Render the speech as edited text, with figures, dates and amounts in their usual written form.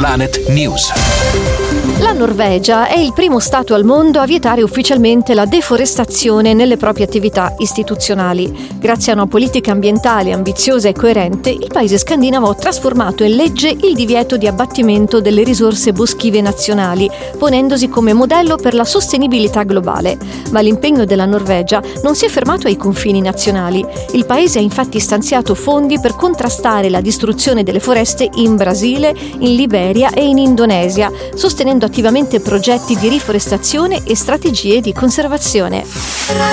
Planet News. La Norvegia è il primo Stato al mondo a vietare ufficialmente la deforestazione nelle proprie attività istituzionali. Grazie a una politica ambientale ambiziosa e coerente, il paese scandinavo ha trasformato in legge il divieto di abbattimento delle risorse boschive nazionali, ponendosi come modello per la sostenibilità globale. Ma l'impegno della Norvegia non si è fermato ai confini nazionali. Il paese ha infatti stanziato fondi per contrastare la distruzione delle foreste in Brasile, in Liberia e in Indonesia, sostenendo attivamente progetti di riforestazione e strategie di conservazione.